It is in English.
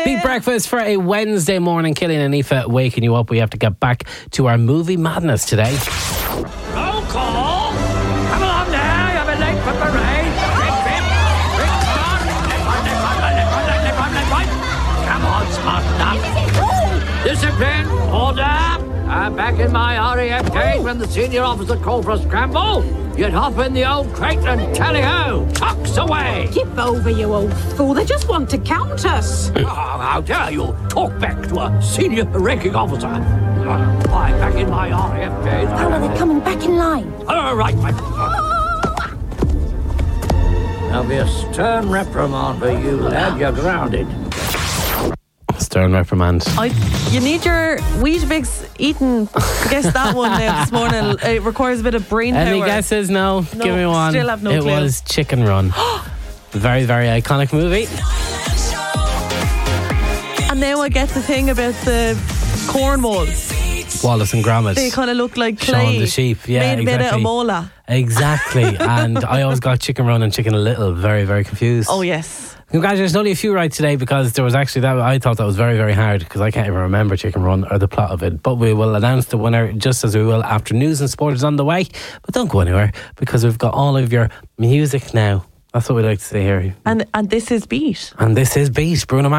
Big breakfast for a Wednesday morning. Killian and Aoife waking you up. We have to get back to our movie madness today. Roll call! Come along now, you've been late for parade. Left right. Come on, smarten up. Discipline, order. I'm back in my RAF days when the senior officer called for a scramble. You'd hop in the old crate and tally-ho, tucks away. Give over, you old fool. They just want to count us. Oh, how dare you talk back to a senior ranking officer? I'm back in my RAF days. How are they coming back in line? Right. There'll be a stern reprimand for you, lad. You're grounded. Stern reprimand. You need your Weetabix eaten. Guess that one now this morning. It requires a bit of brain power. Any guesses? No. Give me one. Still have no clue. It was Chicken Run. Very, very iconic movie. And now I get the thing about the corn balls. Wallace and Gromit. They kind of look like clay. Shaun the Sheep. Yeah, made out of mola. Exactly. And I always got Chicken Run and Chicken Little very, very confused. Oh, yes. Congratulations, only a few right today because there was actually that. I thought that was very, very hard because I can't even remember Chicken Run or the plot of it. But we will announce the winner just as we will after news and sport is on the way. But don't go anywhere because we've got all of your music now. That's what we like to say here. And this is Beat. And this is Beat. Bruno Mars.